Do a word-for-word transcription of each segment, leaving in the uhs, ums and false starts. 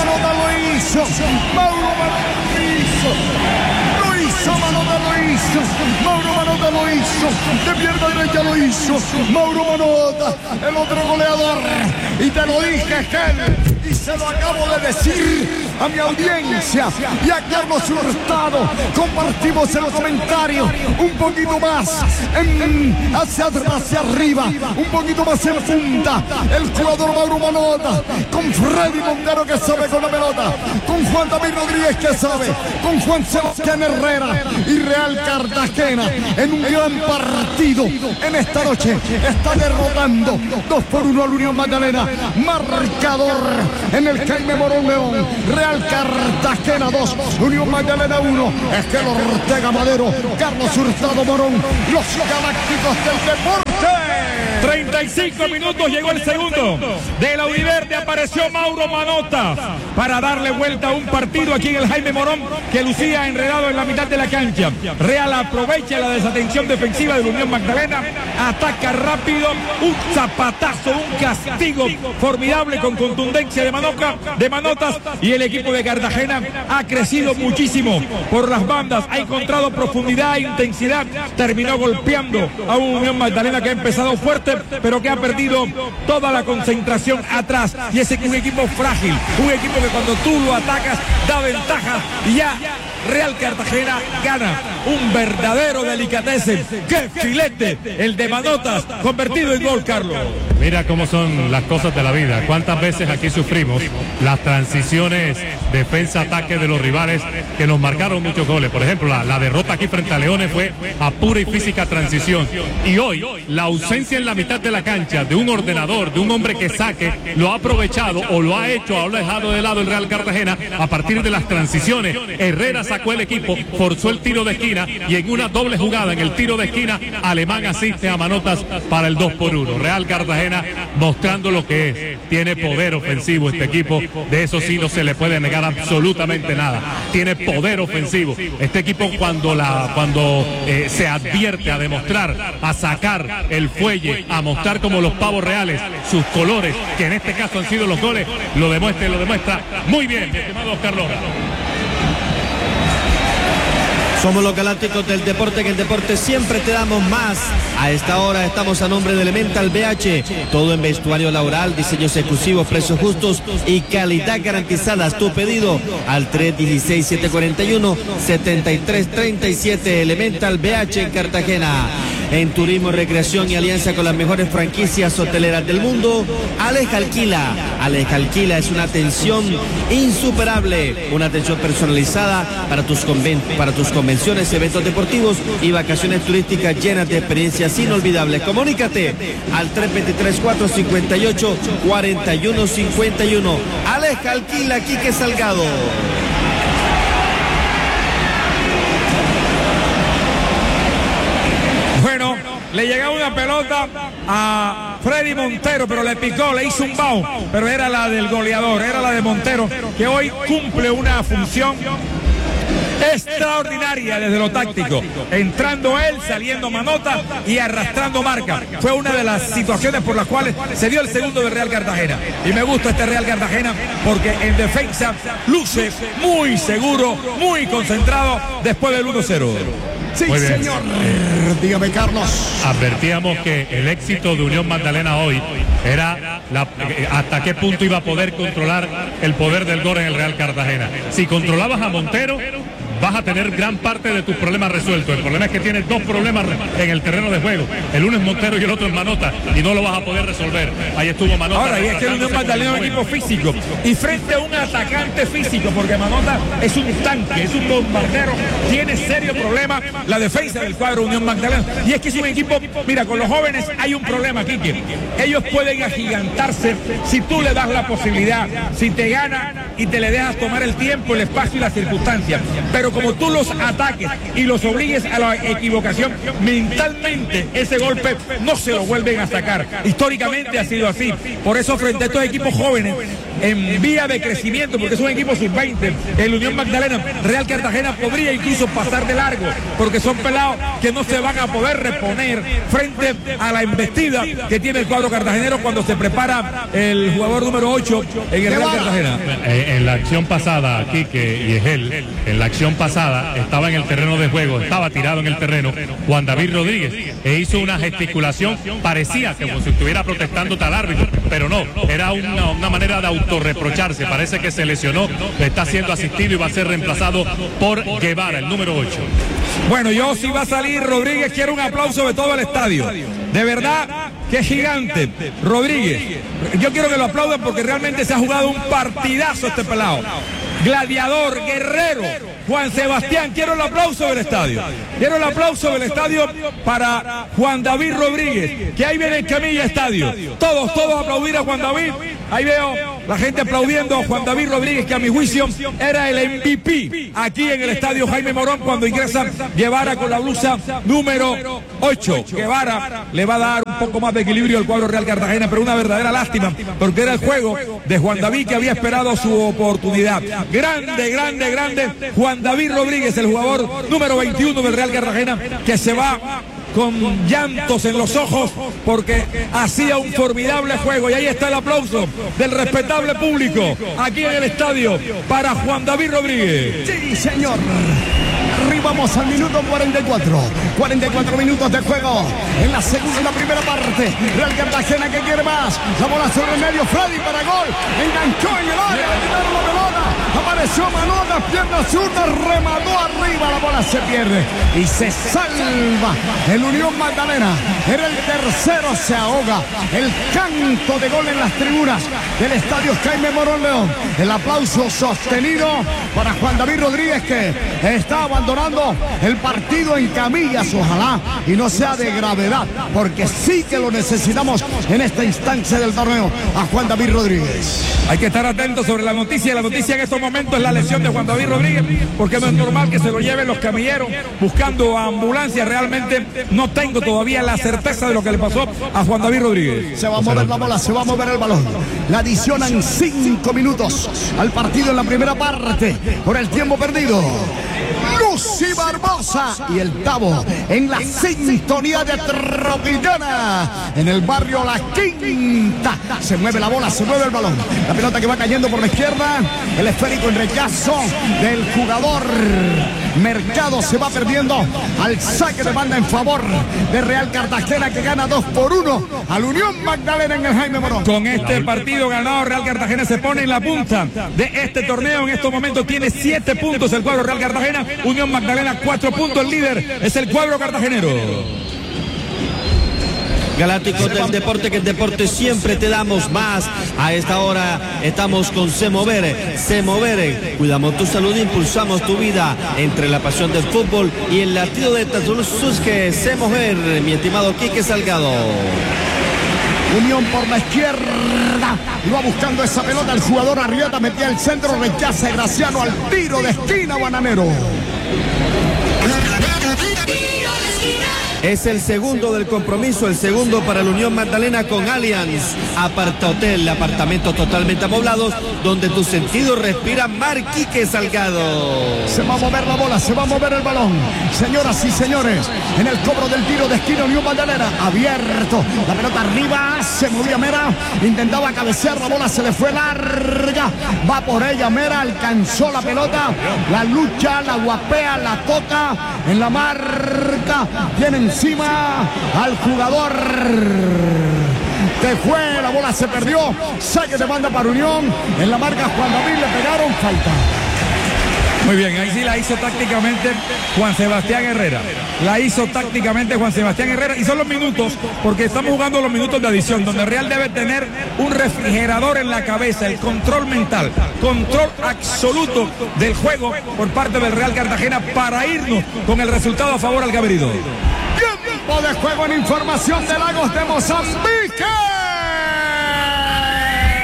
Manota lo hizo. Mauro Manota lo hizo. Lo hizo, Manota lo hizo. Mauro Manota lo hizo. De pierna derecha lo hizo. Mauro Manota, el otro goleador. Y te lo dije, Gel. Y se lo acabo de decir a mi audiencia y a Carlos Hurtado. Compartimos el comentario un poquito más en, hacia, hacia arriba, un poquito más en punta. El jugador Mauro Manota con Freddy Montero, que sabe con la pelota, con Juan David Rodríguez, que sabe, con Juan Sebastián Herrera y Real Cartagena en un gran partido. En esta noche está derrotando dos por uno al Unión Magdalena. Marcador en el Jaime Morón León. Real Cartagena dos, Unión Magdalena uno. Esquel Ortega Madero, Carlos Hurtado Morón, los galácticos del deporte. treinta y cinco minutos, llegó el segundo. De la Univerde apareció Mauro Manota para darle vuelta a un partido aquí en el Jaime Morón que lucía enredado en la mitad de la cancha. Real aprovecha la desatención defensiva de la Unión Magdalena, ataca rápido, un zapatazo, un castigo formidable con contundencia de, Manoca, de Manotas, y el equipo de Cartagena ha crecido muchísimo por las bandas, ha encontrado profundidad e intensidad, terminó golpeando a un Unión Magdalena que ha empezado fuerte, pero que ha perdido toda la concentración atrás, y ese es un equipo frágil, un equipo que cuando tú lo atacas da ventaja, y ya Real Cartagena gana. Un verdadero delicatessen. ¡Qué filete! El de Manotas, convertido en gol, Carlos. Mira cómo son las cosas de la vida. Cuántas veces aquí sufrimos las transiciones defensa-ataque de los rivales que nos marcaron muchos goles. Por ejemplo, la, la derrota aquí frente a Leones fue a pura y física transición. Y hoy, la ausencia en la mitad de la cancha de un ordenador, de un hombre que saque, lo ha aprovechado o lo ha hecho, o lo ha dejado de lado el Real Cartagena a partir de las transiciones. Herrera sacó el equipo, forzó el tiro de esquina, y en una doble jugada en el tiro de esquina, Alemán asiste a Manotas para el dos por uno. Real Cartagena mostrando lo que es. Tiene poder ofensivo este equipo, de eso sí no se le puede negar absolutamente nada. Tiene poder ofensivo. Este equipo cuando, la, cuando eh, se advierte a demostrar, a sacar el fuelle, a mostrar como los pavos reales sus colores, que en este caso han sido los goles, lo demuestra, lo demuestra muy bien, mi estimado Oscar Lora. Somos los galácticos del deporte, que el deporte siempre te damos más. A esta hora estamos a nombre de Elemental B H. Todo en vestuario laboral, diseños exclusivos, precios justos y calidad garantizadas. Tu pedido al tres uno seis, siete cuatro uno, siete tres tres siete. Elemental B H en Cartagena. En turismo, recreación y alianza con las mejores franquicias hoteleras del mundo, Aleja Alquila. Aleja Alquila es una atención insuperable, una atención personalizada para tus, conven para tus convenciones, eventos deportivos y vacaciones turísticas llenas de experiencias inolvidables. Comunícate al tres dos tres, cuatro cinco ocho, cuatro uno cinco uno. Aleja Alquila, Quique Salgado. Bueno, le llegaba una pelota a Freddy Montero, pero le picó, le hizo un bao, pero era la del goleador, era la de Montero, que hoy cumple una función extraordinaria desde lo táctico, entrando él, saliendo Manota y arrastrando marca. Fue una de las situaciones por las cuales se dio el segundo de Real Cartagena, y me gusta este Real Cartagena porque en defensa luce muy seguro, muy concentrado después del uno cero. Sí, señor. Dígame, Carlos. Advertíamos que el éxito de Unión Magdalena hoy era la, hasta qué punto iba a poder controlar el poder del gol en el Real Cartagena. Si controlabas a Montero, vas a tener gran parte de tus problemas resueltos. El problema es que tienes dos problemas en el terreno de juego. El uno es Montero y el otro es Manota, y no lo vas a poder resolver. Ahí estuvo Manota. Ahora, y es que el Unión Magdalena es un equipo físico, y frente a un atacante físico, porque Manota es un tanque, es un bombardero, tiene serio problema la defensa del cuadro Unión Magdalena. Y es que es un equipo, mira, con los jóvenes hay un problema, Quique. Ellos pueden agigantarse si tú le das la posibilidad, si te gana y te le dejas tomar el tiempo, el espacio y las circunstancias. Pero como tú los ataques y los obligues a la equivocación, mentalmente ese golpe no se lo vuelven a sacar. Históricamente ha sido así. Por eso frente a estos equipos jóvenes en vía de crecimiento, porque es un equipo sub veinte, el Unión Magdalena. Real Cartagena podría incluso pasar de largo, porque son pelados que no se van a poder reponer frente a la embestida que tiene el cuadro cartagenero cuando se prepara el jugador número ocho en el Real Cartagena. Eh, en la acción pasada, Quique y Egel, en la acción pasada estaba en el terreno de juego, estaba tirado en el terreno Juan David Rodríguez e hizo una gesticulación, parecía que como si estuviera protestando tal árbitro, pero no, era una, una manera de autorreprocharse, parece que se lesionó, está siendo asistido y va a ser reemplazado por Guevara, el número ocho. Bueno, yo si va a salir Rodríguez, quiero un aplauso de todo el estadio. De verdad que es gigante. Rodríguez, yo quiero que lo aplaudan porque realmente se ha jugado un partidazo este pelado. Gladiador, guerrero, Juan Sebastián, quiero el aplauso del estadio. Quiero el aplauso del estadio para Juan David Rodríguez, que ahí viene el Camilla Estadio. Todos, todos aplaudir a Juan David. Ahí veo la gente aplaudiendo a Juan David Rodríguez, que a mi juicio era el M V P aquí en el estadio Jaime Morón cuando ingresa Guevara con la blusa número ocho. Guevara le va a dar un poco más de equilibrio al cuadro Real Cartagena, pero una verdadera lástima porque era el juego de Juan David que había esperado su oportunidad. Grande, grande, grande Juan David Rodríguez, el jugador número veintiuno del Real Cartagena, que se va con llantos en los ojos porque hacía un formidable juego. Y ahí está el aplauso del respetable público aquí en el estadio para Juan David Rodríguez. Sí, señor. Arribamos al minuto cuarenta y cuatro. cuarenta y cuatro minutos de juego en la segunda y la primera parte. Real Cartagena que quiere más. La bola sobre el medio. Freddy para gol. Enganchó en el área. Le quitaron la pelota. Apareció Manota. Pierna zurda. Remató arriba. La bola se pierde. Y se salva el Unión Magdalena. Era el tercero. Se ahoga. El canto de gol en las tribunas del estadio Jaime Morón León. El aplauso sostenido para Juan David Rodríguez, que está abandonando el partido en camillas, ojalá y no sea de gravedad, porque sí que lo necesitamos en esta instancia del torneo a Juan David Rodríguez. Hay que estar atentos sobre la noticia. La noticia en estos momentos es la lesión de Juan David Rodríguez, porque no es normal que se lo lleven los camilleros buscando ambulancia. Realmente no tengo todavía la certeza de lo que le pasó a Juan David Rodríguez. Se va a mover la bola, se va a mover el balón. La adicionan cinco minutos al partido en la primera parte por el tiempo perdido. Lucy Barbosa y el Tavo en la sintonía de Tropillana en el barrio La Quinta. Se mueve la bola, se mueve el balón. La pelota que va cayendo por la izquierda. El esférico en rechazo del jugador Mercado se va perdiendo al saque de banda en favor de Real Cartagena, que gana dos por uno al Unión Magdalena en el Jaime Morón. Con este partido ganado, Real Cartagena se pone en la punta de este torneo. En estos momentos tiene siete puntos el cuadro Real Cartagena. Unión Magdalena cuatro puntos. El líder es el cuadro cartagenero. Galácticos del deporte, que el deporte siempre te damos más. A esta hora estamos con Se Mover. Se Mover, cuidamos tu salud, impulsamos tu vida. Entre la pasión del fútbol y el latido de Tatsunsuke. Se Mover, mi estimado Quique Salgado. Unión por la izquierda, iba buscando esa pelota el jugador Arrieta, metía el centro, rechaza Graciano al tiro de esquina, Bananero. Es el segundo del compromiso, el segundo para la Unión Magdalena con Allianz Aparta Hotel, apartamentos totalmente amoblados, donde tus sentidos respiran. Marquique Salgado. Se va a mover la bola, se va a mover el balón. Señoras y señores, en el cobro del tiro de esquina, Unión Magdalena, abierto. La pelota arriba, se movía Mera, intentaba cabecear, la bola se le fue larga. Va por ella Mera, alcanzó la pelota, la lucha, la guapea, la toca en la marca. Tienen encima al jugador que fue, la bola se perdió, saque de banda para Unión, en la marca Juan David, le pegaron falta. Muy bien, ahí sí la hizo tácticamente Juan Sebastián Herrera. La hizo tácticamente Juan Sebastián Herrera. Y son los minutos, porque estamos jugando los minutos de adición, donde Real debe tener un refrigerador en la cabeza, el control mental, control absoluto del juego por parte del Real Cartagena para irnos con el resultado a favor al Caberido. Tiempo de juego en información de Lagos de Mozambique.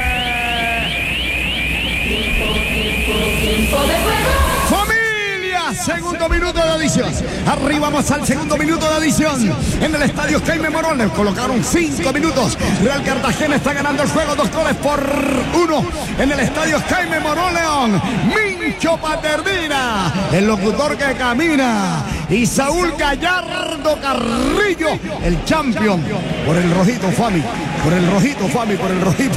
Familias segundo minuto de adición. Arriba vamos al segundo minuto de adición. En el estadio Jaime Morón le colocaron cinco minutos. Real Cartagena está ganando el juego dos goles por uno. En el estadio Jaime Morón León. Mincho Paternina, el locutor que camina. Y Saúl Gallardo Carrillo, el champion. Por el rojito, Fami. Por el rojito, Fami, por el rojito.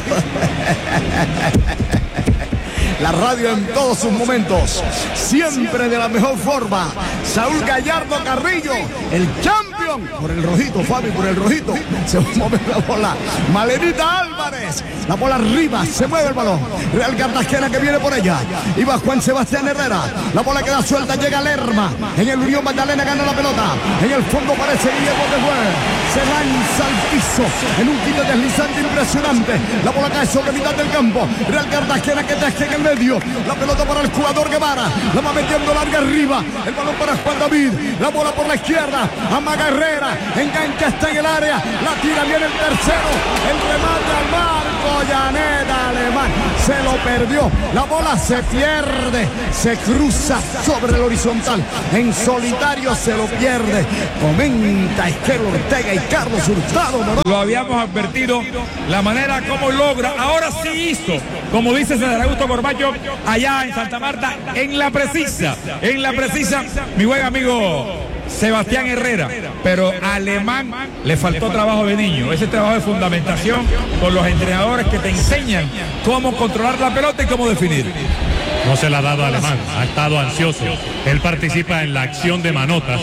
La radio en todos sus momentos, siempre de la mejor forma. Saúl Gallardo Carrillo, el champion. Por el rojito, Fabi, por el rojito. Se va a mover la bola. Malenita Álvarez. La bola arriba, se mueve el balón. Real Cartagena que viene por ella. Y va Juan Sebastián Herrera. La bola queda suelta, llega Lerma. En el Unión Magdalena gana la pelota. En el fondo parece Guillermo de Juez. Se lanza al piso en un quite deslizante impresionante. La bola cae sobre mitad del campo. Real Cartagena que teje en el medio. La pelota para el jugador Guevara. La va metiendo larga arriba. El balón para Juan David. La bola por la izquierda. Amaga Herrera. Engancha, está en el área. La tira, viene el tercero. El remate al marco. Janet Alemán. Se lo perdió. La bola se pierde. Se cruza sobre el horizontal. En solitario se lo pierde. Comenta Izquierdo Ortega y Carlos Hurtado. ¿No? Lo habíamos advertido. La manera como logra. Ahora sí hizo. Como dice César Augusto Corbacho, allá en Santa Marta, en la precisa, en la precisa, mi buen amigo Sebastián Herrera, pero Alemán le faltó trabajo de niño, ese trabajo de fundamentación con los entrenadores que te enseñan cómo controlar la pelota y cómo definir. No se la ha dado a Alemán, ha estado ansioso. Él participa en la acción de manotas.